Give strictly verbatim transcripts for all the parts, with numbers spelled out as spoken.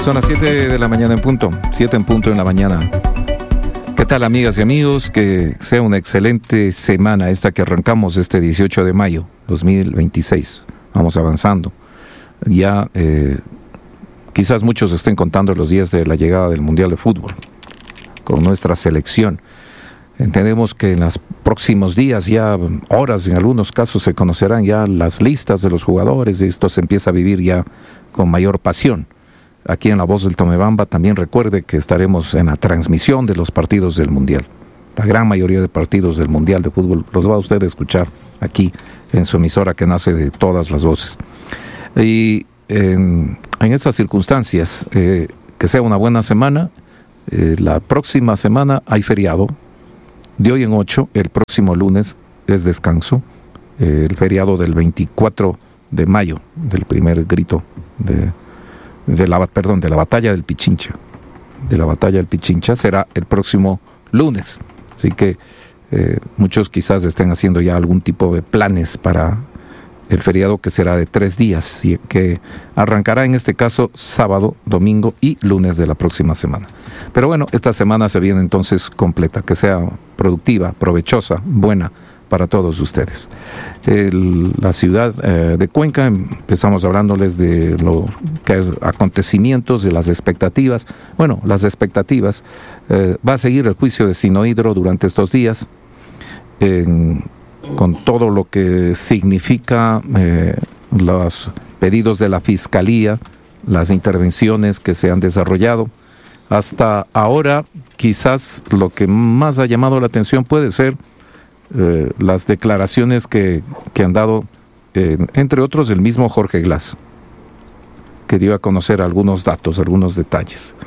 Son las siete de la mañana en punto, siete en punto en la mañana. ¿Qué tal, amigas y amigos? Que sea una excelente semana esta que arrancamos este dieciocho de mayo dos mil veintiséis. Vamos avanzando. Ya eh, quizás muchos estén contando los días de la llegada del Mundial de Fútbol con nuestra selección. Entendemos que en los próximos días, ya horas en algunos casos, se conocerán ya las listas de los jugadores y esto se empieza a vivir ya con mayor pasión. Aquí en La Voz del Tomebamba también recuerde que estaremos en la transmisión de los partidos del Mundial. La gran mayoría de partidos del Mundial de Fútbol los va usted a escuchar aquí en su emisora que nace de todas las voces. Y en, en estas circunstancias, eh, que sea una buena semana. Eh, la próxima semana hay feriado. De hoy en ocho, el próximo lunes es descanso, eh, el feriado del veinticuatro de mayo, del primer grito de, de la, perdón, de la batalla del Pichincha, de la batalla del Pichincha será el próximo lunes, así que eh, muchos quizás estén haciendo ya algún tipo de planes para el feriado que será de tres días y que arrancará en este caso sábado, domingo y lunes de la próxima semana. Pero bueno, esta semana se viene entonces completa, que sea productiva, provechosa, buena para todos ustedes. El, la ciudad eh, de Cuenca, empezamos hablándoles de lo que es acontecimientos, de las expectativas. Bueno, las expectativas, eh, va a seguir el juicio de Sinohydro durante estos días, en con todo lo que significa eh, los pedidos de la Fiscalía, las intervenciones que se han desarrollado. Hasta ahora, quizás lo que más ha llamado la atención puede ser eh, las declaraciones que, que han dado, eh, entre otros, el mismo Jorge Glass, que dio a conocer algunos datos, algunos detalles.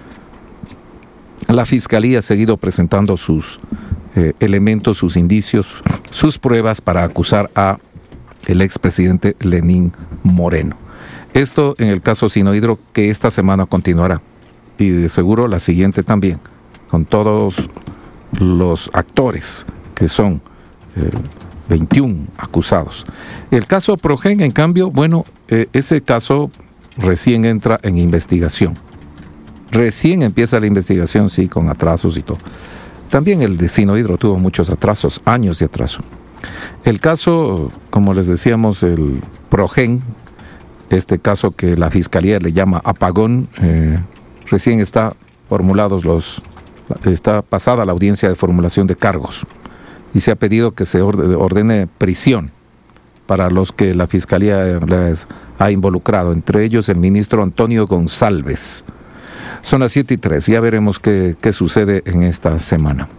La Fiscalía ha seguido presentando sus Eh, elementos, sus indicios, sus pruebas para acusar a el expresidente Lenín Moreno. Esto en el caso Sinohydro, que esta semana continuará, y de seguro la siguiente también, con todos los actores, que son eh, veintiún acusados. El caso Progen, en cambio, bueno, eh, ese caso recién entra en investigación. Recién empieza la investigación, sí, con atrasos y todo. También el de Sinohydro tuvo muchos atrasos, años de atraso. El caso, como les decíamos, el Progen, este caso que la Fiscalía le llama apagón, eh, recién está formulados los, está pasada la audiencia de formulación de cargos y se ha pedido que se ordene prisión para los que la Fiscalía les ha involucrado, entre ellos el ministro Antonio González. Son las siete y tres, ya veremos qué, qué sucede en esta semana.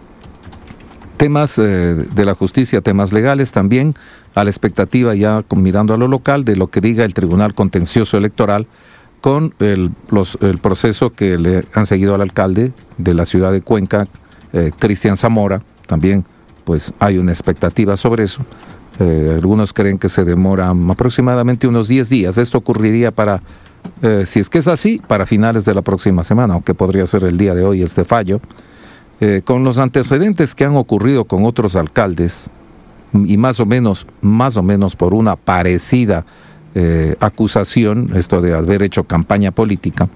Temas eh, de la justicia, temas legales también, a la expectativa ya mirando a lo local de lo que diga el Tribunal Contencioso Electoral con el, los, el proceso que le han seguido al alcalde de la ciudad de Cuenca, eh, Cristian Zamora. También pues hay una expectativa sobre eso. Eh, algunos creen que se demora aproximadamente unos diez días. Esto ocurriría para... Eh, si es que es así, para finales de la próxima semana, aunque podría ser el día de hoy este fallo, eh, con los antecedentes que han ocurrido con otros alcaldes y más o menos, más o menos por una parecida eh, acusación, esto de haber hecho campaña política,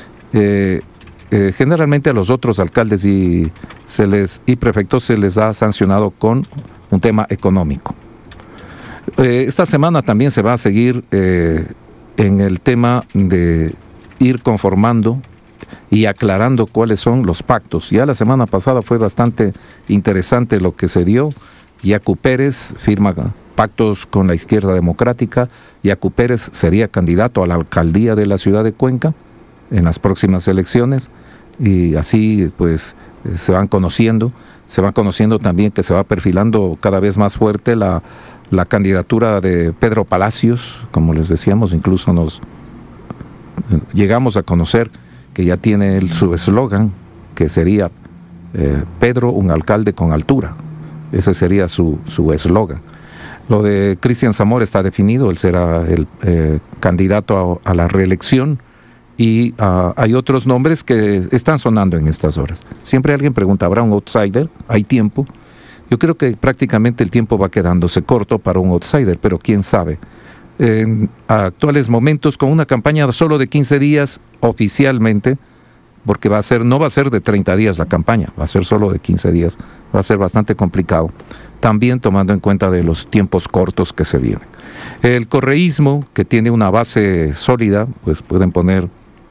eh, eh, generalmente a los otros alcaldes y, se les, y prefectos se les ha sancionado con un tema económico. Eh, esta semana también se va a seguir eh, en el tema de ir conformando y aclarando cuáles son los pactos. Ya la semana pasada fue bastante interesante lo que se dio. Yacu Pérez firma pactos con la izquierda democrática. Yacu Pérez sería candidato a la alcaldía de la ciudad de Cuenca en las próximas elecciones y así pues se van conociendo. Se va conociendo también que se va perfilando cada vez más fuerte la La candidatura de Pedro Palacios, como les decíamos, incluso nos llegamos a conocer que ya tiene el, su eslogan, que sería eh, Pedro, un alcalde con altura. Ese sería su su eslogan. Lo de Cristian Zamora está definido, él será el eh, candidato a, a la reelección y uh, hay otros nombres que están sonando en estas horas. Siempre alguien pregunta, ¿habrá un outsider? ¿Hay tiempo? Yo creo que prácticamente el tiempo va quedándose corto para un outsider, pero quién sabe. en actuales momentos con una campaña solo de quince días oficialmente, porque va a ser, no va a ser de treinta días la campaña, va a ser solo de quince días, va a ser bastante complicado, también tomando en cuenta de los tiempos cortos que se vienen. El correísmo, que tiene una base sólida, pues pueden poner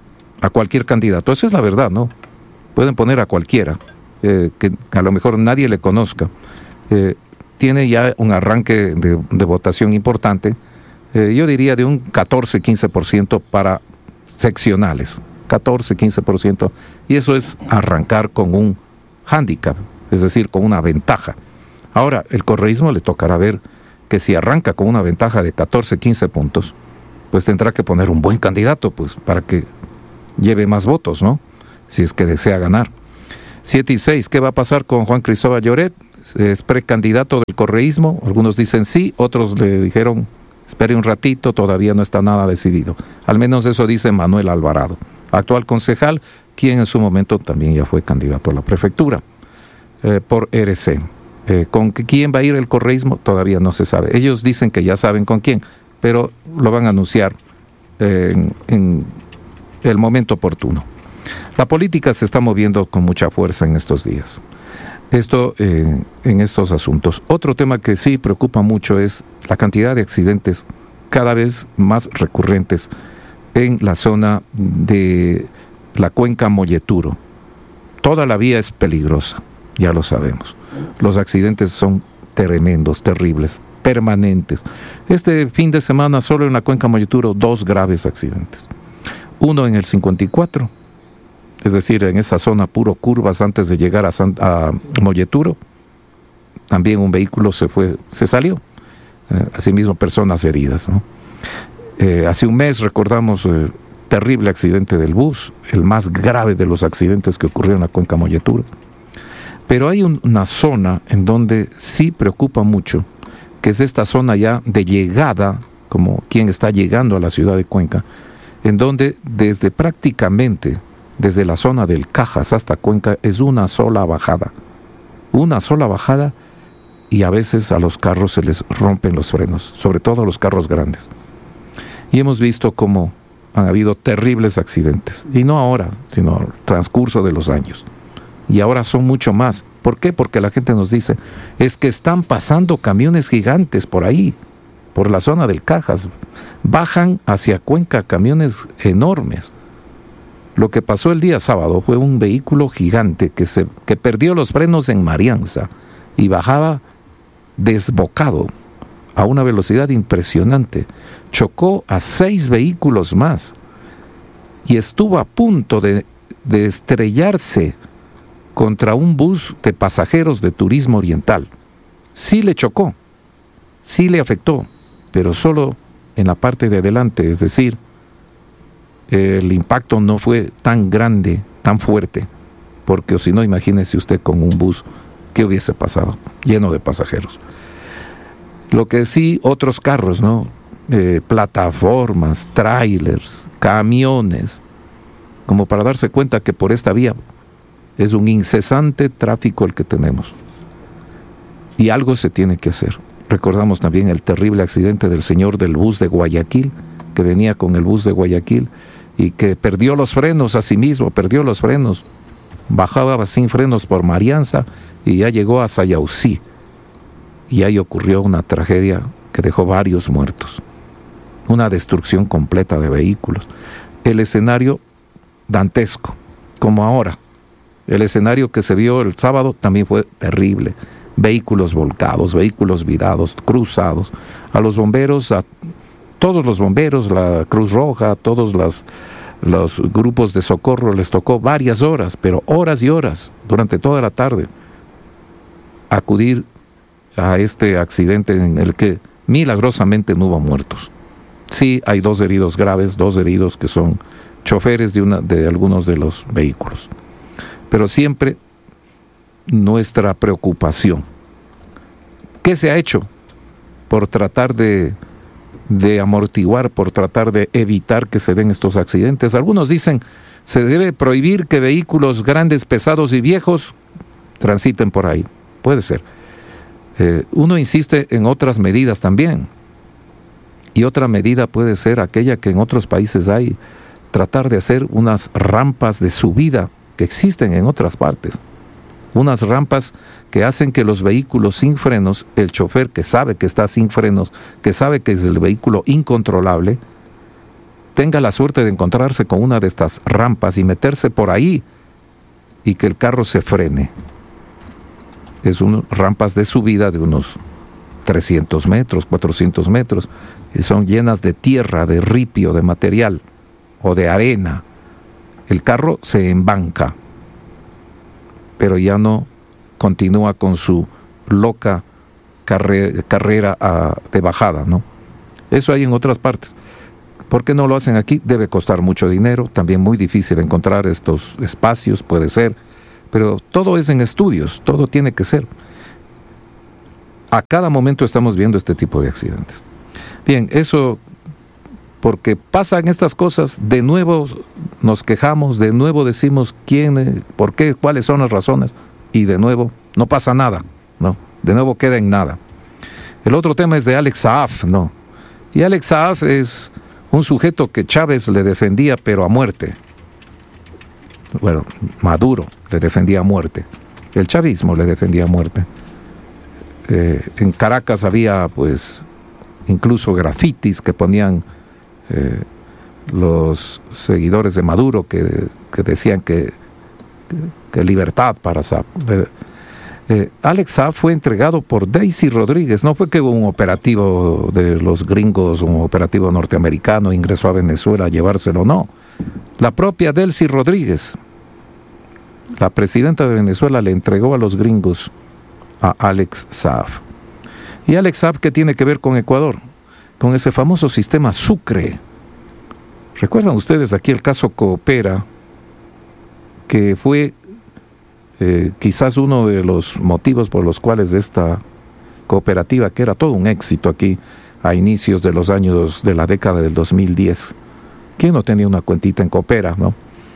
a cualquier candidato, esa es la verdad, ¿no? Pueden poner a cualquiera, eh, que a lo mejor nadie le conozca, eh, tiene ya un arranque de, de votación importante, eh, yo diría de un catorce a quince por ciento para seccionales, catorce a quince por ciento, y eso es arrancar con un hándicap, es decir, con una ventaja. Ahora, el correísmo le tocará ver que si arranca con una ventaja de catorce a quince puntos, pues tendrá que poner un buen candidato, pues, para que lleve más votos, ¿no? Si es que desea ganar. siete y seis, ¿qué va a pasar con Juan Cristóbal Lloret? Es precandidato del correísmo, algunos dicen sí, otros le dijeron, espere un ratito, todavía no está nada decidido. Al menos eso dice Manuel Alvarado, actual concejal, quien en su momento también ya fue candidato a la prefectura, eh, por R C. Eh, ¿Con quién va a ir el correísmo? Todavía no se sabe. Ellos dicen que ya saben con quién, pero lo van a anunciar eh, en, en el momento oportuno. La política se está moviendo con mucha fuerza en estos días. Esto eh, en estos asuntos. Otro tema que sí preocupa mucho es la cantidad de accidentes cada vez más recurrentes en la zona de la cuenca Molleturo. Toda la vía es peligrosa, ya lo sabemos. Los accidentes son tremendos, terribles, permanentes. Este fin de semana solo en la cuenca Molleturo dos graves accidentes. Uno en el cincuenta y cuatro, es decir, en esa zona puro curvas antes de llegar a, San, a Molleturo. También un vehículo se fue, se salió. Eh, asimismo, personas heridas, ¿no? Eh, hace un mes recordamos el eh, terrible accidente del bus, el más grave de los accidentes que ocurrió en la cuenca Molleturo. Pero hay un, una zona en donde sí preocupa mucho, que es esta zona ya de llegada, como quien está llegando a la ciudad de Cuenca, en donde desde prácticamente, desde la zona del Cajas hasta Cuenca, es una sola bajada. Una sola bajada, y a veces a los carros se les rompen los frenos, sobre todo a los carros grandes. Y hemos visto cómo han habido terribles accidentes, y no ahora, sino al transcurso de los años. Y ahora son mucho más. ¿Por qué? Porque la gente nos dice, es que están pasando camiones gigantes por ahí, por la zona del Cajas. Bajan hacia Cuenca camiones enormes. Lo que pasó el día sábado fue un vehículo gigante que, se, que perdió los frenos en Marianza y bajaba desbocado a una velocidad impresionante. Chocó a seis vehículos más y estuvo a punto de, de estrellarse contra un bus de pasajeros de Turismo Oriental. Sí le chocó, sí le afectó, pero solo en la parte de adelante, es decir, el impacto no fue tan grande, tan fuerte, porque si no, imagínese usted con un bus, ¿qué hubiese pasado? Lleno de pasajeros. Lo que sí, otros carros, ¿no? Eh, plataformas, trailers, camiones, como para darse cuenta que por esta vía es un incesante tráfico el que tenemos. Y algo se tiene que hacer. Recordamos también el terrible accidente del señor del bus de Guayaquil, que venía con el bus de Guayaquil y que perdió los frenos a sí mismo, perdió los frenos. Bajaba sin frenos por Marianza y ya llegó a Sayausí. Y ahí ocurrió una tragedia que dejó varios muertos. Una destrucción completa de vehículos. El escenario dantesco, como ahora. El escenario que se vio el sábado también fue terrible. Vehículos volcados, vehículos virados, cruzados. A los bomberos, a todos los bomberos, la Cruz Roja, todos las, los grupos de socorro les tocó varias horas, pero horas y horas, durante toda la tarde, acudir a este accidente en el que milagrosamente no hubo muertos. Sí, hay dos heridos graves, dos heridos que son choferes de, una, de algunos de los vehículos. Pero siempre nuestra preocupación. ¿Qué se ha hecho por tratar de, de amortiguar, por tratar de evitar que se den estos accidentes? Algunos dicen, se debe prohibir que vehículos grandes, pesados y viejos transiten por ahí. Puede ser. Eh, uno insiste en otras medidas también. Y otra medida puede ser aquella que en otros países hay, tratar de hacer unas rampas de subida que existen en otras partes. Unas rampas que hacen que los vehículos sin frenos, el chofer que sabe que está sin frenos, que sabe que es el vehículo incontrolable, tenga la suerte de encontrarse con una de estas rampas y meterse por ahí y que el carro se frene. Es unas rampas de subida de unos trescientos metros, cuatrocientos metros, y son llenas de tierra, de ripio, de material o de arena. El carro se embanca, pero ya no continúa con su loca carre- carrera a, de bajada, ¿no? Eso hay en otras partes. ¿Por qué no lo hacen aquí? Debe costar mucho dinero, también muy difícil encontrar estos espacios, puede ser, pero todo es en estudios, todo tiene que ser. A cada momento estamos viendo este tipo de accidentes. Bien, eso, porque pasan estas cosas, de nuevo nos quejamos, de nuevo decimos quién, por qué, cuáles son las razones, y de nuevo no pasa nada, ¿no? De nuevo queda en nada. El otro tema es de Alex Saab, ¿no? Y Alex Saab es un sujeto que Chávez le defendía, pero a muerte. Bueno, Maduro le defendía a muerte. El chavismo le defendía a muerte. Eh, en Caracas había, pues, incluso grafitis que ponían eh, los seguidores de Maduro que, que decían que, que, que libertad para Saab. Eh, eh, Alex Saab fue entregado por Daisy Rodríguez. No fue que un operativo de los gringos, un operativo norteamericano ingresó a Venezuela a llevárselo, no. La propia Daisy Rodríguez, la presidenta de Venezuela, le entregó a los gringos a Alex Saab. ¿Y Alex Saab qué tiene que ver con Ecuador? Con ese famoso sistema Sucre. ¿Recuerdan ustedes aquí el caso Coopera, que fue eh, quizás uno de los motivos por los cuales de esta cooperativa, que era todo un éxito aquí a inicios de los años de la década del dos mil diez? ¿Quién no tenía una cuentita en Coopera, no?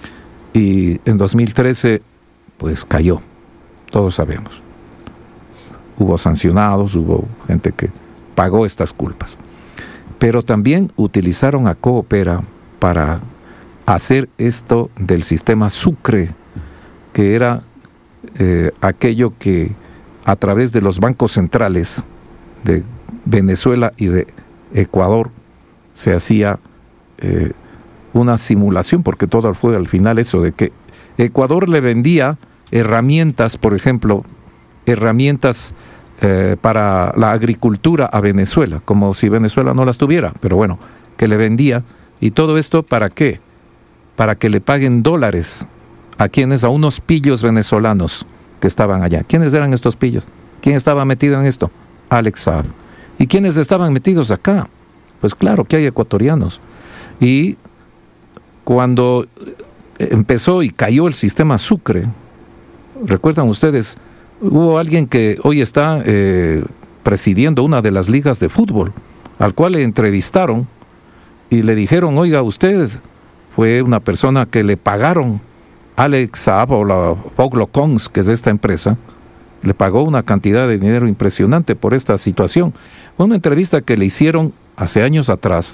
Y en dos mil trece, pues cayó, todos sabemos. Hubo sancionados, hubo gente que pagó estas culpas. Pero también utilizaron a Coopera para hacer esto del sistema Sucre, que era eh, aquello que a través de los bancos centrales de Venezuela y de Ecuador se hacía eh, una simulación, porque todo fue al final eso de que Ecuador le vendía herramientas, por ejemplo, herramientas eh, para la agricultura a Venezuela, como si Venezuela no las tuviera, pero bueno, que le vendía. ¿Y todo esto para qué? Para que le paguen dólares a quienes, a unos pillos venezolanos que estaban allá. ¿Quiénes eran estos pillos? ¿Quién estaba metido en esto? Alex Saab. ¿Y quiénes estaban metidos acá? Pues claro que hay ecuatorianos. Y cuando empezó y cayó el sistema Sucre, ¿recuerdan ustedes? Hubo alguien que hoy está eh, presidiendo una de las ligas de fútbol, al cual le entrevistaron y le dijeron, oiga, usted fue una persona que le pagaron, Alex Saab o la Foglo Cons, que es esta empresa, le pagó una cantidad de dinero impresionante por esta situación. Fue una entrevista que le hicieron hace años atrás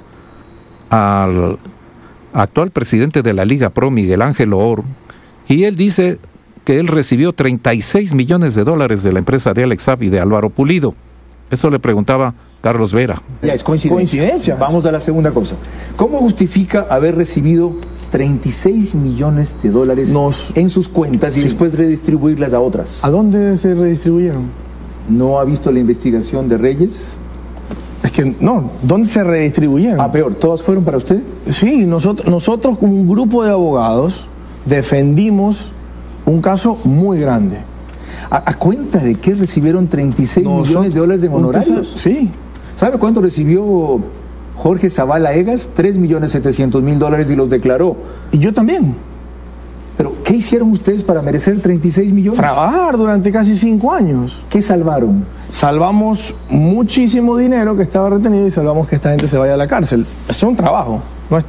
al actual presidente de la Liga Pro, Miguel Ángel Oor, y él dice que él recibió treinta y seis millones de dólares de la empresa de Alex Saab y de Álvaro Pulido. Eso le preguntaba Carlos Vera. Ya es coincidencia. coincidencia. Vamos a la segunda cosa. ¿Cómo justifica haber recibido treinta y seis millones de dólares Nos... en sus cuentas y sí. después redistribuirlas a otras? ¿A dónde se redistribuyeron? ¿No ha visto la investigación de Reyes? Es que no, ¿dónde se redistribuyeron? Ah, peor, ¿todas fueron para usted? Sí, nosotros, nosotros como un grupo de abogados defendimos un caso muy grande. ¿A, a cuenta de qué recibieron treinta y seis Nosotros, millones de dólares de honorarios? Sí. ¿Sabe cuánto recibió Jorge Zavala Egas? tres millones setecientos mil dólares y los declaró. Y yo también. ¿Pero qué hicieron ustedes para merecer treinta y seis millones? Trabajar durante casi cinco años. ¿Qué salvaron? Salvamos muchísimo dinero que estaba retenido y salvamos que esta gente se vaya a la cárcel. Es un trabajo nuestro.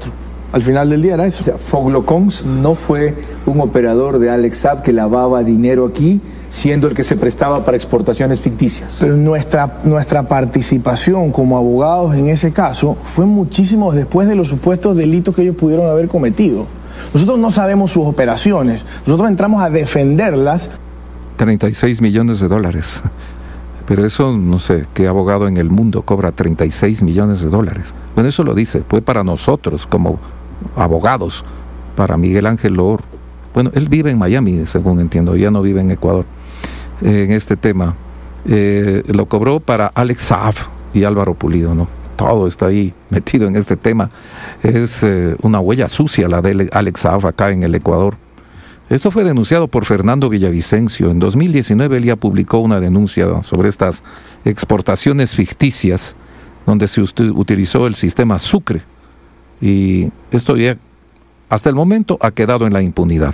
Al final del día era eso. O sea, Foglocongs no fue un operador de Alex Saab que lavaba dinero aquí, siendo el que se prestaba para exportaciones ficticias. Pero nuestra, nuestra participación como abogados en ese caso fue muchísimo después de los supuestos delitos que ellos pudieron haber cometido. Nosotros no sabemos sus operaciones, nosotros entramos a defenderlas. treinta y seis millones de dólares. Pero eso, no sé, ¿qué abogado en el mundo cobra treinta y seis millones de dólares? Bueno, eso lo dice, fue para nosotros como abogados, para Miguel Ángel Loor. Bueno, él vive en Miami, según entiendo, ya no vive en Ecuador, eh, en este tema. Eh, lo cobró para Alex Saab y Álvaro Pulido, ¿no? Todo está ahí metido en este tema. Es eh, una huella sucia la de Alex Saab acá en el Ecuador. Esto fue denunciado por Fernando Villavicencio. En dos mil diecinueve él ya publicó una denuncia sobre estas exportaciones ficticias donde se utilizó el sistema Sucre. Y esto ya hasta el momento ha quedado en la impunidad.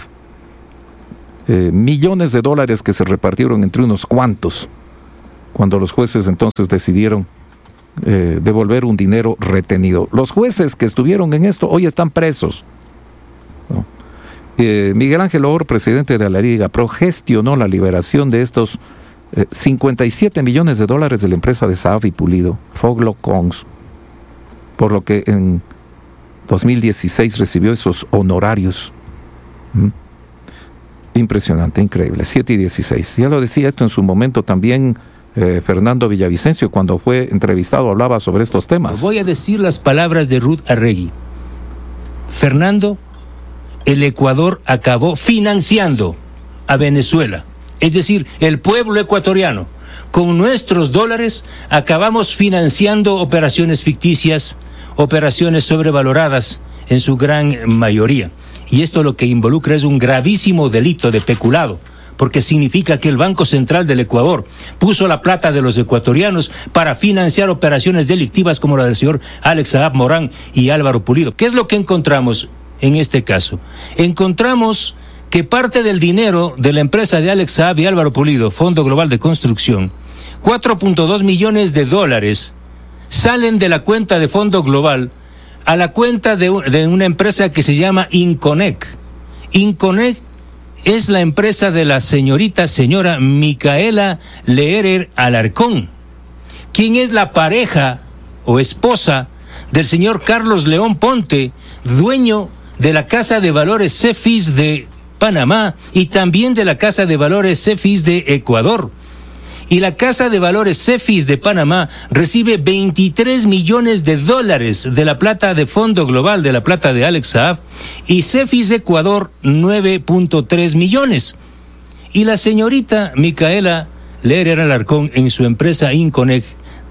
Eh, millones de dólares que se repartieron entre unos cuantos cuando los jueces entonces decidieron eh, devolver un dinero retenido. Los jueces que estuvieron en esto hoy están presos, ¿no? Eh, Miguel Ángel Loor, presidente de la Liga Pro, gestionó la liberación de estos eh, cincuenta y siete millones de dólares de la empresa de Saab y Pulido, Foglocongs, por lo que en dos mil dieciséis recibió esos honorarios. ¿Mm? Impresionante, increíble, siete y dieciséis. Ya lo decía esto en su momento también eh, Fernando Villavicencio, cuando fue entrevistado, hablaba sobre estos temas. Voy a decir las palabras de Ruth Arregui. Fernando, el Ecuador acabó financiando a Venezuela, es decir, el pueblo ecuatoriano. Con nuestros dólares acabamos financiando operaciones ficticias, operaciones sobrevaloradas en su gran mayoría. Y esto lo que involucra es un gravísimo delito de peculado, porque significa que el Banco Central del Ecuador puso la plata de los ecuatorianos para financiar operaciones delictivas como la del señor Alex Saab Morán y Álvaro Pulido. ¿Qué es lo que encontramos en este caso? Encontramos que parte del dinero de la empresa de Alex Saab y Álvaro Pulido, Fondo Global de Construcción, cuatro punto dos millones de dólares, salen de la cuenta de Fondo Global a la cuenta de, de una empresa que se llama Inconec. Inconec es la empresa de la señorita, señora Micaela Leherer Alarcón, quien es la pareja o esposa del señor Carlos León Ponte, dueño de la Casa de Valores Cefis de Panamá y también de la Casa de Valores Cefis de Ecuador. Y la Casa de Valores Cefis de Panamá recibe veintitrés millones de dólares de la plata de Fondo Global, de la plata de Alex Saab, y Cefis de Ecuador nueve punto tres millones. Y la señorita Micaela Leherer Alarcón en su empresa Inconec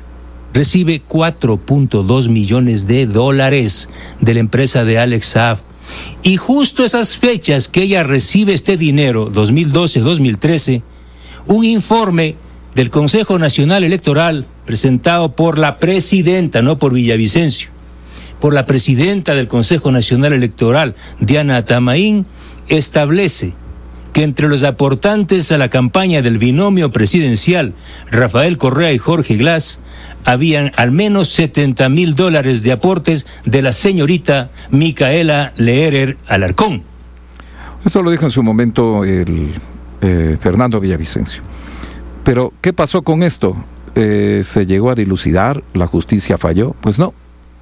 recibe cuatro punto dos millones de dólares de la empresa de Alex Saab. Y justo esas fechas que ella recibe este dinero, dos mil doce, dos mil trece, un informe del Consejo Nacional Electoral presentado por la presidenta, no por Villavicencio, por la presidenta del Consejo Nacional Electoral, Diana Tamaín, establece que entre los aportantes a la campaña del binomio presidencial, Rafael Correa y Jorge Glass, habían al menos setenta mil dólares de aportes de la señorita Micaela Leherer Alarcón. Eso lo dijo en su momento el eh, Fernando Villavicencio. Pero, ¿qué pasó con esto? Eh, ¿Se llegó a dilucidar? ¿La justicia falló? Pues no.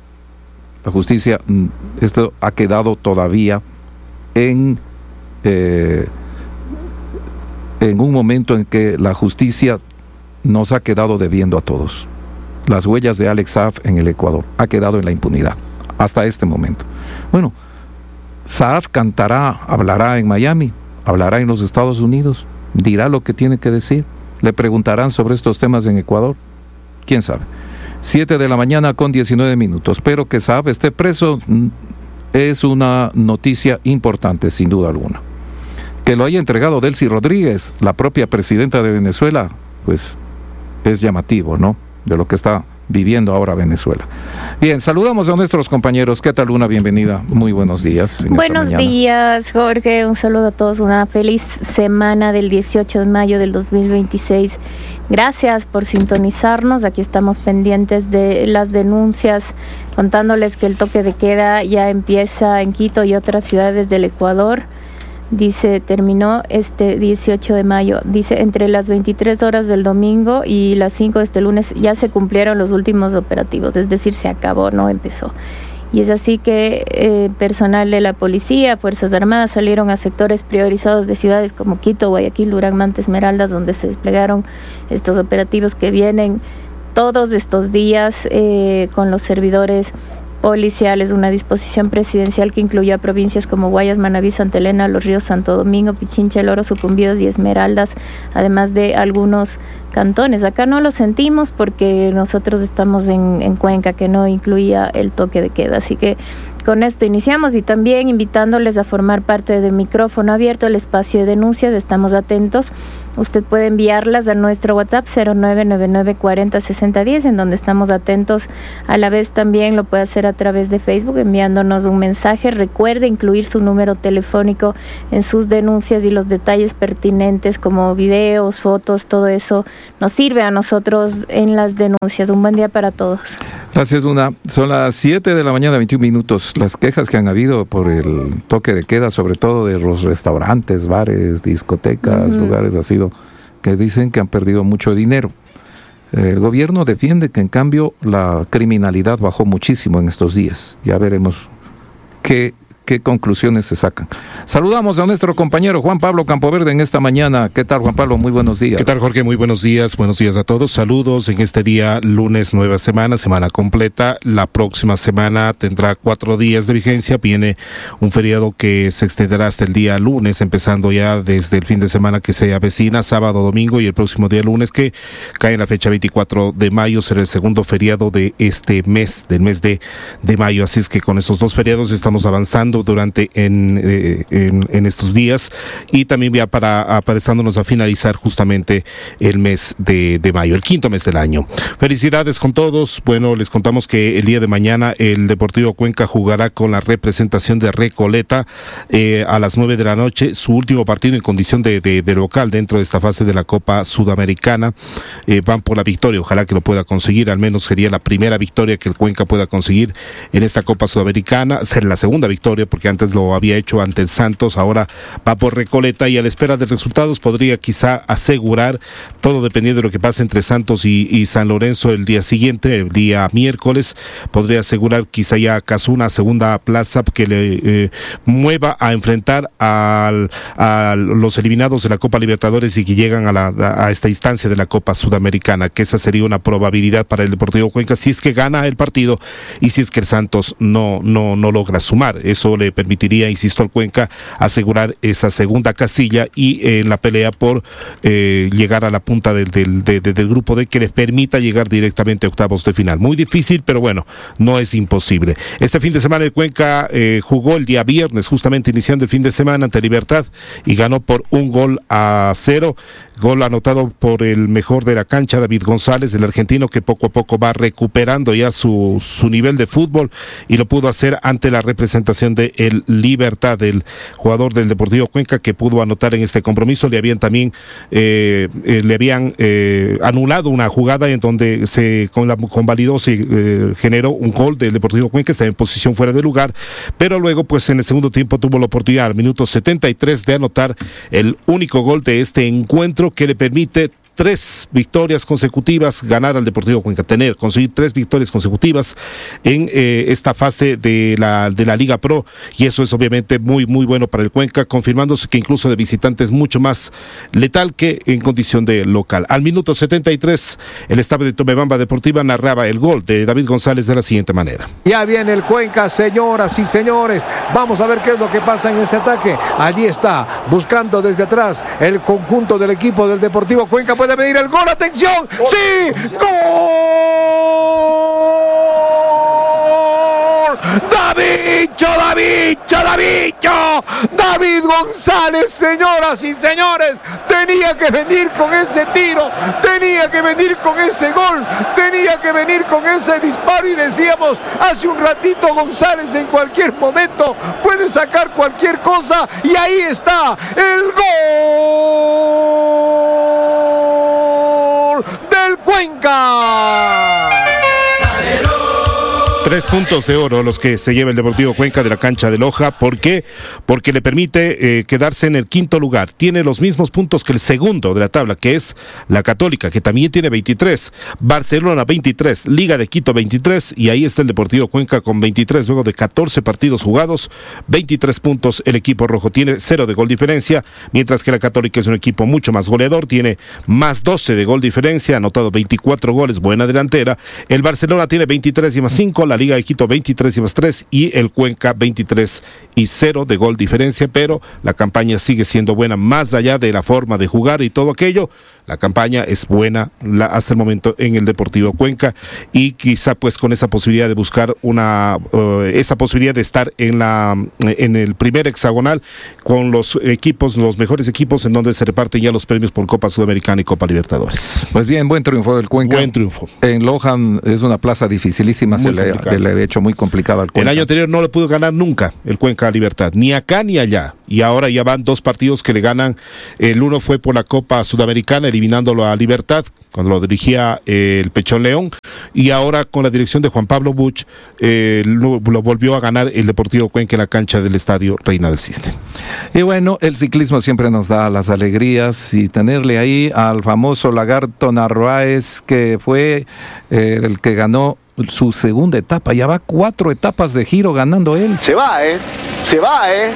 La justicia, esto ha quedado todavía en, eh, en un momento en que la justicia nos ha quedado debiendo a todos. Las huellas de Alex Saab en el Ecuador ha quedado en la impunidad hasta este momento. Bueno, Saab cantará, hablará en Miami, hablará en los Estados Unidos, dirá lo que tiene que decir. Le preguntarán sobre estos temas en Ecuador. ¿Quién sabe? Siete de la mañana con diecinueve minutos. Pero que Saab esté preso es una noticia importante, sin duda alguna. Que lo haya entregado Delcy Rodríguez, la propia presidenta de Venezuela, pues es llamativo, ¿no? De lo que está viviendo ahora Venezuela. Bien, saludamos a nuestros compañeros. ¿Qué tal, Luna? Bienvenida. Muy buenos días. En buenos esta mañana. días, Jorge. Un saludo a todos. Una feliz semana del dieciocho de mayo del dos mil veintiséis. Gracias por sintonizarnos. Aquí estamos pendientes de las denuncias, contándoles que el toque de queda ya empieza en Quito y otras ciudades del Ecuador. Dice, terminó este dieciocho de mayo. Dice, entre las veintitrés horas del domingo y las cinco de este lunes ya se cumplieron los últimos operativos. Es decir, se acabó, no empezó. Y es así que eh, personal de la policía, Fuerzas Armadas salieron a sectores priorizados de ciudades como Quito, Guayaquil, Durán, Manta, Esmeraldas, donde se desplegaron estos operativos que vienen todos estos días eh, con los servidores policiales, una disposición presidencial que incluyó a provincias como Guayas, Manabí, Santa Elena, Los Ríos, Santo Domingo, Pichincha, El Oro, Sucumbíos y Esmeraldas, además de algunos cantones. Acá no lo sentimos porque nosotros estamos en, en Cuenca, que no incluía el toque de queda, así que con esto iniciamos y también invitándoles a formar parte de Micrófono Abierto, el espacio de denuncias. Estamos atentos. Usted puede enviarlas a nuestro WhatsApp cero nueve nueve nueve cuarenta sesenta diez, en donde estamos atentos. A la vez también lo puede hacer a través de Facebook enviándonos un mensaje. Recuerde incluir su número telefónico en sus denuncias y los detalles pertinentes como videos, fotos, todo eso nos sirve a nosotros en las denuncias. Un buen día para todos. Gracias, Luna. Son las siete de la mañana, veintiún minutos. Las quejas que han habido por el toque de queda, sobre todo de los restaurantes, bares, discotecas, uh-huh. lugares así, que dicen que han perdido mucho dinero. El gobierno defiende que en cambio la criminalidad bajó muchísimo en estos días. Ya veremos qué, qué conclusiones se sacan. Saludamos a nuestro compañero Juan Pablo Campoverde en esta mañana. ¿Qué tal, Juan Pablo? Muy buenos días. ¿Qué tal, Jorge? Muy buenos días. Buenos días a todos. Saludos en este día, lunes, nueva semana, semana completa. La próxima semana tendrá cuatro días de vigencia. Viene un feriado que se extenderá hasta el día lunes, empezando ya desde el fin de semana que se avecina, sábado, domingo y el próximo día lunes, que cae en la fecha veinticuatro de mayo, será el segundo feriado de este mes, del mes de, de mayo. Así es que con esos dos feriados estamos avanzando durante en, eh, en, en estos días y también ya para aparezándonos a finalizar justamente el mes de, de mayo, el quinto mes del año. Felicidades con todos. Bueno, les contamos que el día de mañana el Deportivo Cuenca jugará con la representación de Recoleta eh, a las nueve de la noche, su último partido en condición de, de, de local dentro de esta fase de la Copa Sudamericana. Eh, van por la victoria, ojalá que lo pueda conseguir, al menos sería la primera victoria que el Cuenca pueda conseguir en esta Copa Sudamericana, ser la segunda victoria porque antes lo había hecho ante el Santos, ahora va por Recoleta y a la espera de resultados podría quizá asegurar, todo dependiendo de lo que pase entre Santos y, y San Lorenzo el día siguiente, el día miércoles, podría asegurar quizá ya acaso una segunda plaza que le eh, mueva a enfrentar al, a los eliminados de la Copa Libertadores y que llegan a, la, a esta instancia de la Copa Sudamericana, que esa sería una probabilidad para el Deportivo Cuenca si es que gana el partido y si es que el Santos no, no, no logra sumar. Eso le permitiría, insisto, al Cuenca asegurar esa segunda casilla y eh, en la pelea por eh, llegar a la punta del, del, de, de, del grupo D, que les permita llegar directamente a octavos de final. Muy difícil, pero bueno, no es imposible. Este fin de semana el Cuenca eh, jugó el día viernes, justamente iniciando el fin de semana ante Libertad, y ganó por un gol a cero. Gol anotado por el mejor de la cancha, David González, el argentino, que poco a poco va recuperando ya su, su nivel de fútbol y lo pudo hacer ante la representación de el Libertad, el jugador del Deportivo Cuenca, que pudo anotar en este compromiso. Le habían también eh, eh, le habían eh, anulado una jugada en donde se con la convalidó, se eh, generó un gol del Deportivo Cuenca, está en posición fuera de lugar, pero luego pues en el segundo tiempo tuvo la oportunidad al minuto setenta y tres de anotar el único gol de este encuentro, que le permite tres victorias consecutivas, ganar al Deportivo Cuenca, tener, conseguir tres victorias consecutivas en eh, esta fase de la, de la Liga Pro, y eso es obviamente muy, muy bueno para el Cuenca, confirmándose que incluso de visitante es mucho más letal que en condición de local. Al minuto setenta y tres, el estadio de Tomebamba Deportiva narraba el gol de David González de la siguiente manera. Ya viene el Cuenca, señoras y señores, vamos a ver qué es lo que pasa en ese ataque. Allí está, buscando desde atrás el conjunto del equipo del Deportivo Cuenca, puede venir el gol, atención, sí, gol, Davicho, Davicho, Davicho, derecho. David González, señoras y señores, tenía que venir con ese tiro, tenía que venir con ese gol, tenía que venir con ese disparo y decíamos hace un ratito González en cualquier momento puede sacar cualquier cosa y ahí está el gol del Cuenca. Tres puntos de oro los que se lleva el Deportivo Cuenca de la cancha de Loja. ¿Por qué? Porque le permite eh, quedarse en el quinto lugar. Tiene los mismos puntos que el segundo de la tabla, que es la Católica, que también tiene veintitrés. Barcelona veintitrés, Liga de Quito veintitrés, y ahí está el Deportivo Cuenca con veintitrés, luego de catorce partidos jugados, veintitrés puntos. El equipo rojo tiene cero de gol diferencia, mientras que la Católica es un equipo mucho más goleador, tiene más doce de gol diferencia, ha anotado veinticuatro goles, buena delantera. El Barcelona tiene veintitrés y más cinco, la Liga de Quito veintitrés y más tres y el Cuenca veintitrés y cero de gol diferencia, pero la campaña sigue siendo buena más allá de la forma de jugar y todo aquello. La campaña es buena la, hasta el momento en el Deportivo Cuenca y quizá pues con esa posibilidad de buscar una uh, esa posibilidad de estar en la en el primer hexagonal con los equipos, los mejores equipos en donde se reparten ya los premios por Copa Sudamericana y Copa Libertadores. Pues bien, buen triunfo del Cuenca. Buen triunfo. En Lohan es una plaza dificilísima, muy se le, le ha hecho muy complicado al Cuenca. El año anterior no le pudo ganar nunca el Cuenca a Libertad, ni acá ni allá. Y ahora ya van dos partidos que le ganan. El uno fue por la Copa Sudamericana, eliminándolo a Libertad, cuando lo dirigía eh, el Pechón León, y ahora con la dirección de Juan Pablo Buch, eh, lo, lo volvió a ganar el Deportivo Cuenca en la cancha del Estadio Reina del Siste. Y bueno, el ciclismo siempre nos da las alegrías, y tenerle ahí al famoso Lagarto Narváez, que fue eh, el que ganó su segunda etapa, ya va cuatro etapas de Giro ganando él. Se va, ¿eh? Se va, ¿eh?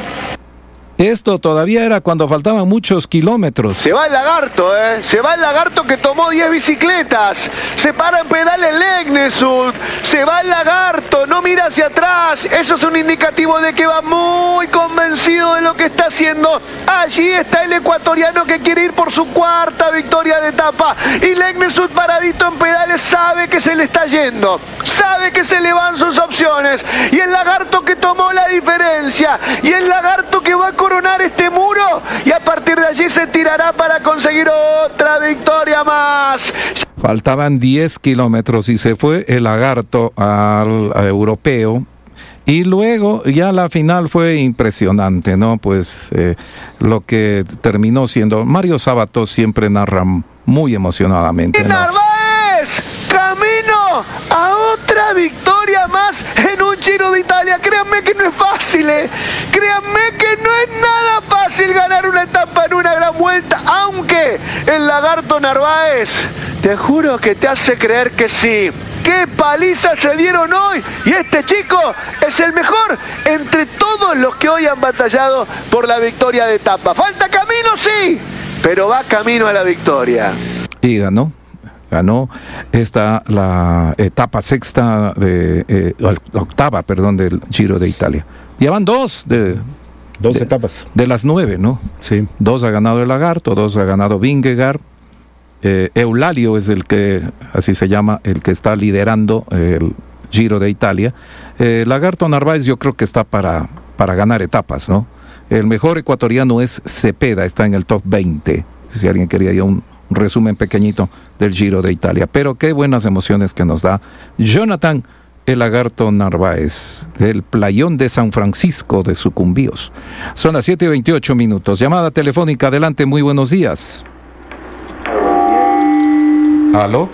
Esto todavía era cuando faltaban muchos kilómetros. Se va el Lagarto, ¿eh? Se va el Lagarto que tomó diez bicicletas. Se para en pedales Legnesud. Se va el Lagarto, no mira hacia atrás. Eso es un indicativo de que va muy convencido de lo que está haciendo. Allí está el ecuatoriano que quiere ir por su cuarta victoria de etapa. Y Legnesud paradito en pedales sabe que se le está yendo. Sabe que se le van sus opciones. Y el Lagarto que tomó la diferencia. Y el Lagarto que va a coronar este muro y a partir de allí se tirará para conseguir otra victoria más. Faltaban diez kilómetros y se fue el Lagarto al europeo. Y luego ya la final fue impresionante, ¿no? Pues eh, lo que terminó siendo, Mario Sabato siempre narra muy emocionadamente, ¿no? Narváez, camino a otra victoria más en un Giro de Italia. Créanme que no es fácil, ¿eh? Créanme que no es nada fácil ganar una etapa en una gran vuelta, aunque el Lagarto Narváez, te juro que te hace creer que sí. ¡Qué paliza se dieron hoy! Y este chico es el mejor entre todos los que hoy han batallado por la victoria de etapa. ¿Falta camino? Sí, pero va camino a la victoria. Y ganó. Ganó esta la etapa sexta de eh, octava, perdón, del Giro de Italia. Ya van dos de dos de, etapas de las nueve, ¿no? Sí. Dos ha ganado el Lagarto, dos ha ganado Vingegaard. Eh, Eulalio es el que, así se llama, el que está liderando el Giro de Italia. Eh, Lagarto Narváez yo creo que está para para ganar etapas, ¿no? El mejor ecuatoriano es Cepeda, está en el top veinte. Si alguien quería ya un Un resumen pequeñito del Giro de Italia. Pero qué buenas emociones que nos da Jonathan el Lagarto Narváez, del playón de San Francisco de Sucumbíos. Son las siete y veintiocho minutos. Llamada telefónica, adelante, muy buenos días. ¿Aló?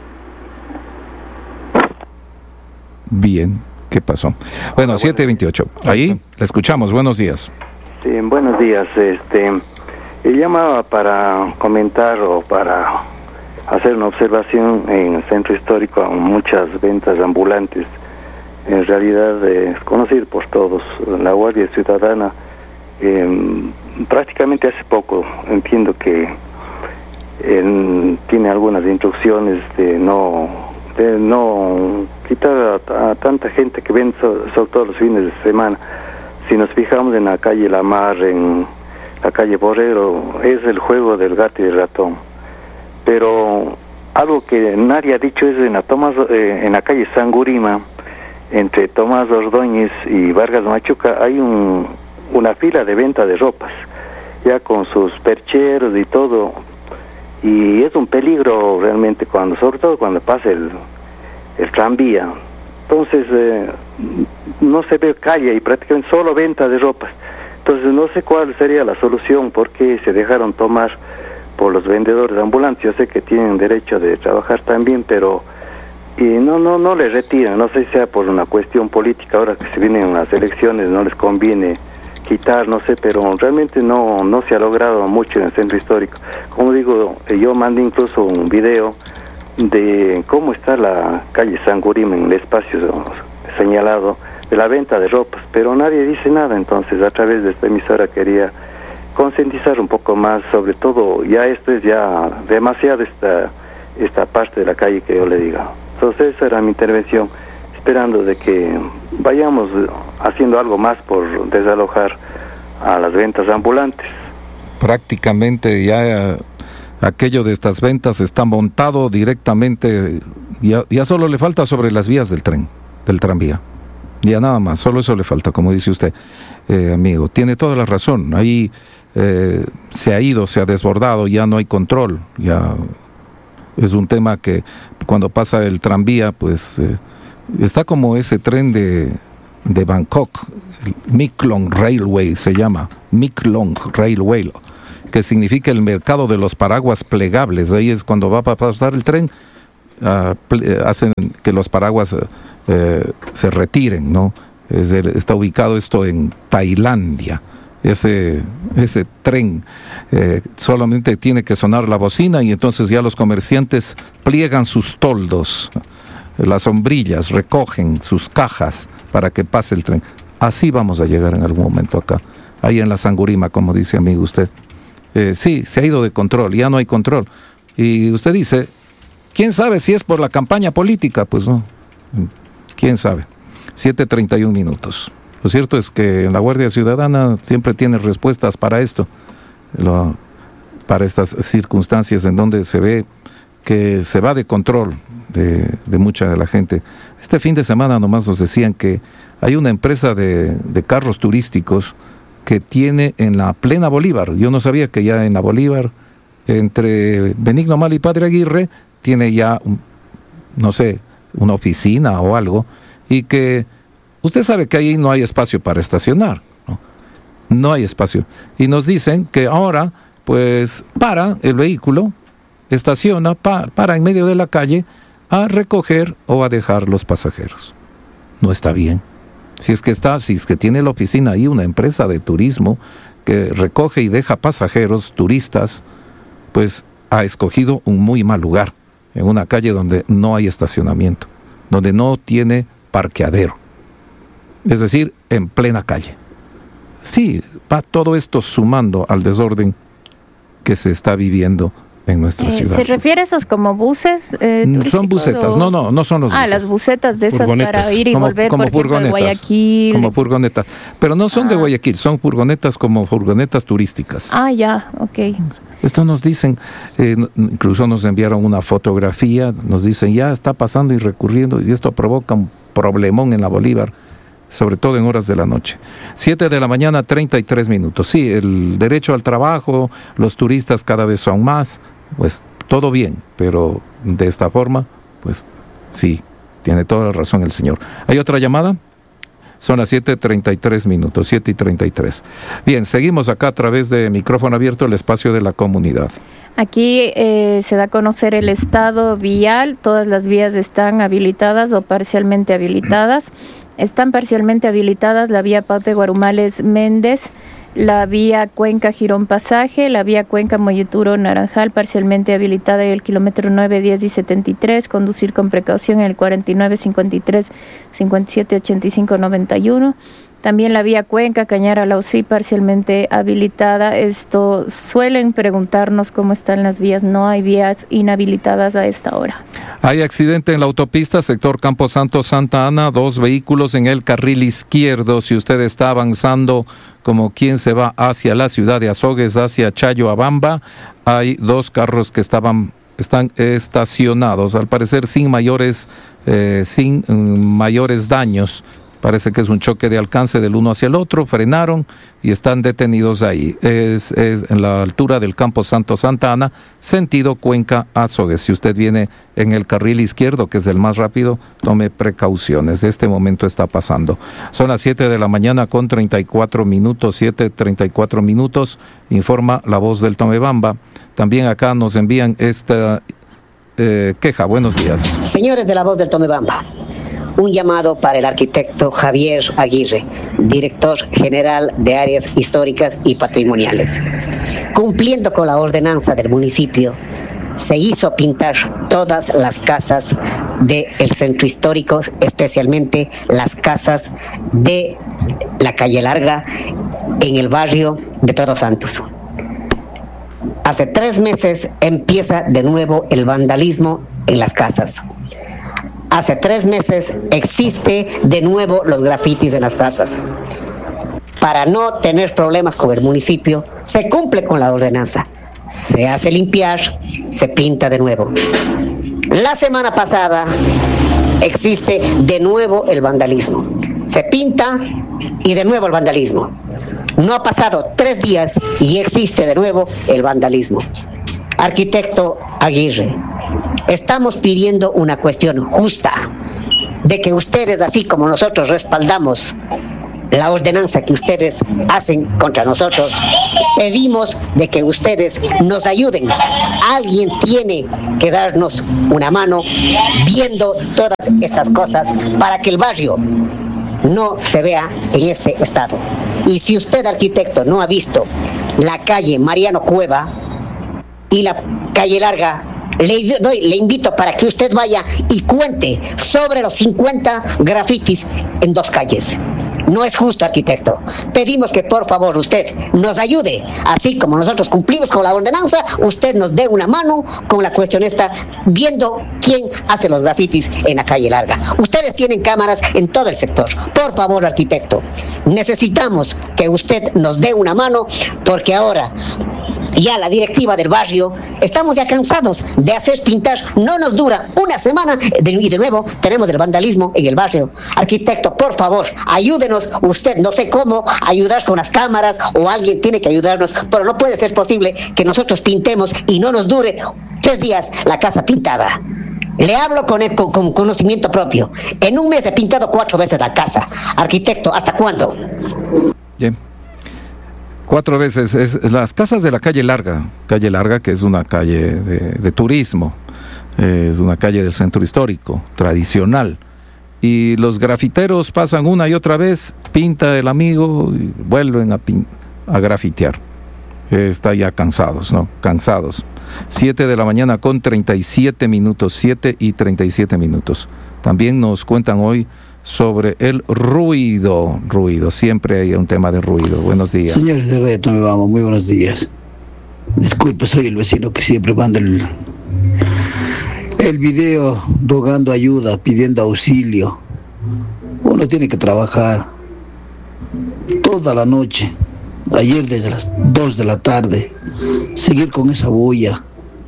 Bien, ¿qué pasó? Bueno, siete y veintiocho. Ahí, le escuchamos, buenos días. Sí, buenos días, este... llamaba para comentar o para hacer una observación. En el centro histórico hay muchas ventas ambulantes, en realidad es conocido por todos. La Guardia Ciudadana eh, prácticamente hace poco, entiendo que eh, tiene algunas instrucciones de no de no quitar a, a tanta gente que vende, sobre todo los fines de semana. Si nos fijamos en la calle La Mar, en la calle Borrero, es el juego del gato y el ratón. Pero algo que nadie ha dicho es en la, Tomás, eh, en la calle Sangurima, entre Tomás Ordóñez y Vargas Machuca, hay un una fila de venta de ropas, ya con sus percheros y todo, y es un peligro realmente, cuando, sobre todo cuando pasa el, el tranvía. Entonces eh, no se ve calle y prácticamente solo venta de ropas. Entonces no sé cuál sería la solución, porque se dejaron tomar por los vendedores ambulantes. Yo sé que tienen derecho de trabajar también, pero y no no no les retiran. No sé si sea por una cuestión política, ahora que se vienen las elecciones no les conviene quitar, no sé, pero realmente no no se ha logrado mucho en el centro histórico. Como digo, yo mandé incluso un video de cómo está la calle Sangurim en el espacio señalado de la venta de ropas, pero nadie dice nada. Entonces, a través de esta emisora quería concientizar un poco más, sobre todo, ya esto es ya demasiado esta esta parte de la calle que yo le diga. Entonces esa era mi intervención, esperando de que vayamos haciendo algo más por desalojar a las ventas ambulantes. Prácticamente ya aquello de estas ventas está montado directamente, ya, ya solo le falta sobre las vías del tren, del tranvía. Ya nada más, solo eso le falta, como dice usted, eh, amigo. Tiene toda la razón. Ahí eh, se ha ido, se ha desbordado, ya no hay control. Ya es un tema que cuando pasa el tranvía, pues eh, está como ese tren de, de Bangkok, Miklong Railway se llama, Miklong Railway, que significa el mercado de los paraguas plegables. Ahí es cuando va a pasar el tren, uh, ple- hacen que los paraguas eh, se retiren, ¿no? Es el, está ubicado esto en Tailandia. Ese, ese tren eh, solamente tiene que sonar la bocina y entonces ya los comerciantes pliegan sus toldos, las sombrillas, recogen sus cajas para que pase el tren. Así vamos a llegar en algún momento acá, ahí en la Sangurima, como dice amigo usted. Eh, sí, se ha ido de control, ya no hay control. Y usted dice, ¿quién sabe si es por la campaña política? Pues no, ¿quién sabe? siete treinta y un minutos. Lo cierto es que la Guardia Ciudadana siempre tiene respuestas para esto, lo, para estas circunstancias en donde se ve que se va de control de, de mucha de la gente. Este fin de semana nomás nos decían que hay una empresa de, de carros turísticos que tiene en la plena Bolívar. Yo no sabía que ya en la Bolívar, entre Benigno Mal y Padre Aguirre, tiene ya, un, no sé, una oficina o algo, y que usted sabe que ahí no hay espacio para estacionar, ¿no? No hay espacio. Y nos dicen que ahora, pues, para el vehículo, estaciona, pa, para en medio de la calle, a recoger o a dejar los pasajeros. No está bien. Si es que está, si es que tiene la oficina ahí una empresa de turismo que recoge y deja pasajeros, turistas, pues ha escogido un muy mal lugar, en una calle donde no hay estacionamiento, donde no tiene parqueadero. Es decir, en plena calle. Sí, va todo esto sumando al desorden que se está viviendo en nuestra eh, ciudad. ¿Se refiere a esos como buses eh, Son busetas, o... no, no, no son los buses. Ah, las busetas de esas Furgonetas. para ir y como, volver, como por ejemplo, de Guayaquil. Como furgonetas. Pero no son ah. de Guayaquil, son furgonetas como furgonetas turísticas. Ah, ya, ok. Esto nos dicen, eh, incluso nos enviaron una fotografía, nos dicen, ya está pasando y recurriendo, y esto provoca un problemón en la Bolívar, sobre todo en horas de la noche. Siete de la mañana, treinta y tres minutos. Sí, el derecho al trabajo, los turistas cada vez son más, pues todo bien, pero de esta forma, pues sí, tiene toda la razón el señor. ¿Hay otra llamada? Son las siete treinta y tres minutos, siete y treinta y tres. Bien, seguimos acá a través de micrófono abierto, el espacio de la comunidad. Aquí eh, se da a conocer el estado vial, todas las vías están habilitadas o parcialmente habilitadas. Están parcialmente habilitadas la vía Paute Guarumales Méndez, la vía Cuenca Girón Pasaje, la vía Cuenca Molleturo Naranjal, parcialmente habilitada en el kilómetro nueve, diez y setenta y tres, conducir con precaución en el cuarenta y nueve, cincuenta y tres, cincuenta y siete, ochenta y cinco, noventa y uno. También la vía Cuenca, Cañara, Lausí, parcialmente habilitada. Esto suelen preguntarnos cómo están las vías. No hay vías inhabilitadas a esta hora. Hay accidente en la autopista, sector Campo Santo, Santa Ana, dos vehículos en el carril izquierdo. Si usted está avanzando como quien se va hacia la ciudad de Azogues, hacia Chayoabamba, hay dos carros que estaban están estacionados, al parecer sin mayores, eh, sin um, mayores daños. Parece que es un choque de alcance del uno hacia el otro, frenaron y están detenidos ahí. Es, es en la altura del Campo Santo Santa Ana, sentido Cuenca Azogues. Si usted viene en el carril izquierdo, que es el más rápido, tome precauciones. Este momento está pasando. Son las siete de la mañana con treinta y cuatro minutos, siete treinta y cuatro minutos, informa La Voz del Tomebamba. También acá nos envían esta eh, queja. Buenos días. Señores de La Voz del Tomebamba, un llamado para el arquitecto Javier Aguirre, director general de Áreas Históricas y Patrimoniales. Cumpliendo con la ordenanza del municipio, se hizo pintar todas las casas del centro histórico, especialmente las casas de la calle Larga en el barrio de Todos Santos. Hace tres meses empieza de nuevo el vandalismo en las casas. Hace tres meses existe de nuevo los grafitis en las casas. Para no tener problemas con el municipio, se cumple con la ordenanza. Se hace limpiar, se pinta de nuevo. La semana pasada existe de nuevo el vandalismo. Se pinta y de nuevo el vandalismo. No ha pasado tres días y existe de nuevo el vandalismo. Arquitecto Aguirre, estamos pidiendo una cuestión justa, de que ustedes, así como nosotros respaldamos la ordenanza que ustedes hacen contra nosotros, pedimos de que ustedes nos ayuden. Alguien tiene que darnos una mano viendo todas estas cosas para que el barrio no se vea en este estado. Y si usted, arquitecto, no ha visto la calle Mariano Cueva y la calle Larga, le, doy, le invito para que usted vaya y cuente sobre los cincuenta grafitis en dos calles. No es justo, arquitecto. Pedimos que por favor usted nos ayude. Así como nosotros cumplimos con la ordenanza, usted nos dé una mano con la cuestión esta, viendo quién hace los grafitis en la calle Larga. Ustedes tienen cámaras en todo el sector. Por favor, arquitecto, necesitamos que usted nos dé una mano, porque ahora ya la directiva del barrio, estamos ya cansados de hacer pintar. No nos dura una semana y de nuevo tenemos el vandalismo en el barrio. Arquitecto, por favor, ayúdenos usted. No sé cómo ayudar con las cámaras, o alguien tiene que ayudarnos, pero no puede ser posible que nosotros pintemos y no nos dure tres días la casa pintada. Le hablo con, con, con conocimiento propio. En un mes he pintado cuatro veces la casa. Arquitecto, ¿hasta cuándo? Bien. Cuatro veces. Es, es las casas de la calle Larga, calle Larga, que es una calle de, de turismo, eh, es una calle del centro histórico, tradicional. Y los grafiteros pasan una y otra vez, pinta el amigo y vuelven a, pin, a grafitear. Eh, está ya cansados, ¿no? Cansados. Siete de la mañana con treinta y siete minutos, siete y treinta y siete minutos. También nos cuentan hoy sobre el ruido, ruido, siempre hay un tema de ruido. Buenos días. Señores de Radio Tomebamba, muy buenos días. Disculpe, soy el vecino que siempre manda el, el video rogando ayuda, pidiendo auxilio. Uno tiene que trabajar toda la noche, ayer desde las dos de la tarde, seguir con esa bulla.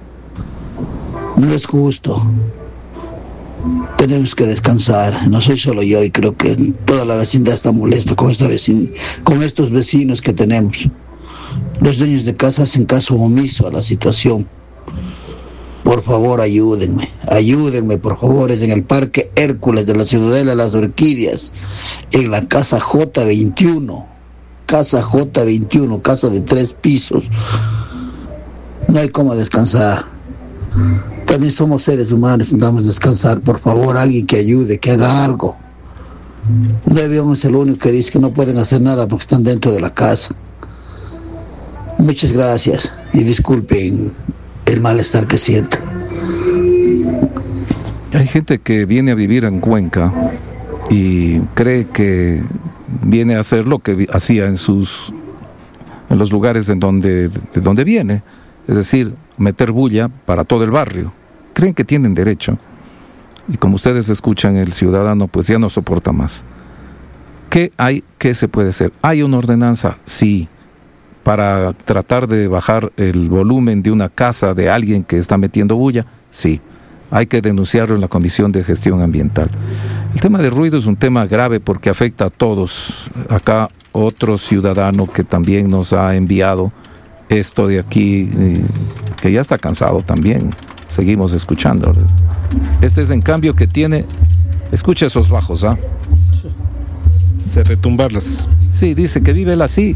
No es justo. Tenemos que descansar. No soy solo yo, y creo que toda la vecindad está molesta con esta vecin- con estos vecinos que tenemos. Los dueños de casa hacen caso omiso a la situación. Por favor, ayúdenme, ayúdenme, por favor. Es en el Parque Hércules de la Ciudadela de las Orquídeas, en la casa J veintiuno, casa J veintiuno, casa de tres pisos. No hay cómo descansar. También somos seres humanos, necesitamos descansar. Por favor, alguien que ayude, que haga algo. No es el único que dice que no pueden hacer nada porque están dentro de la casa. Muchas gracias y disculpen el malestar que siento. Hay gente que viene a vivir en Cuenca y cree que viene a hacer lo que hacía en sus en los lugares en donde, de donde viene, es decir, meter bulla para todo el barrio. Creen que tienen derecho, y como ustedes escuchan, el ciudadano pues ya no soporta más. ¿Qué hay? ¿Qué se puede hacer? ¿Hay una ordenanza? Sí, para tratar de bajar el volumen de una casa de alguien que está metiendo bulla. Sí, hay que denunciarlo en la Comisión de Gestión Ambiental. El tema de ruido es un tema grave porque afecta a todos. Acá otro ciudadano que también nos ha enviado esto de aquí, que ya está cansado también. Seguimos escuchando. Este es en cambio que tiene, escucha esos bajos, ¿ah? Se retumbarlas. Sí, dice que vive él así.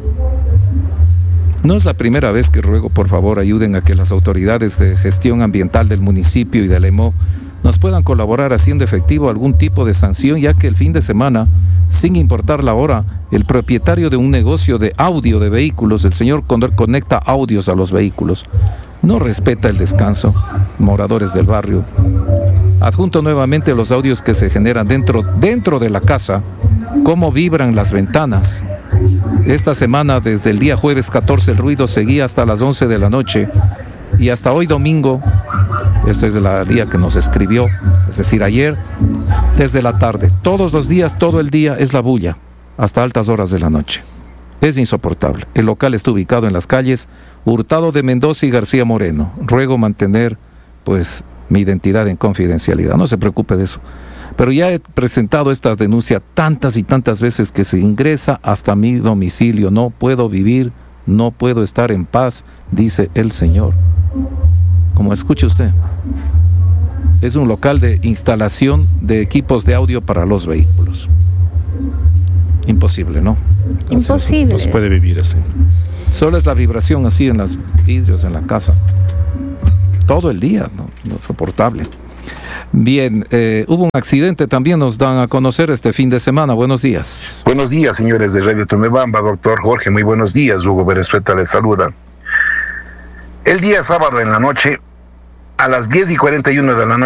No es la primera vez que ruego, por favor, ayuden a que las autoridades de gestión ambiental del municipio y del E M O nos puedan colaborar haciendo efectivo algún tipo de sanción, ya que el fin de semana, sin importar la hora, el propietario de un negocio de audio de vehículos, el señor Condor, conecta audios a los vehículos. No respeta el descanso, moradores del barrio. Adjunto nuevamente los audios que se generan dentro, dentro de la casa, cómo vibran las ventanas. Esta semana, desde el día jueves catorce, el ruido seguía hasta las once de la noche y hasta hoy domingo, esto es el día que nos escribió, es decir, ayer, desde la tarde, todos los días, todo el día es la bulla, hasta altas horas de la noche. Es insoportable. El local está ubicado en las calles Hurtado de Mendoza y García Moreno. Ruego mantener, pues, mi identidad en confidencialidad. No se preocupe de eso. Pero ya he presentado esta denuncia tantas y tantas veces que se ingresa hasta mi domicilio. No puedo vivir, no puedo estar en paz, dice el señor. Como escuche usted, es un local de instalación de equipos de audio para los vehículos. Imposible, ¿no? Imposible. No se puede vivir así. Solo es la vibración así en los vidrios, en la casa. Todo el día, no, no es soportable. Bien, eh, hubo un accidente, también nos dan a conocer este fin de semana. Buenos días. Buenos días, señores de Radio Tomebamba, doctor Jorge, muy buenos días. Hugo Berezueta les saluda. El día sábado en la noche, a las diez y cuarenta y uno de la noche,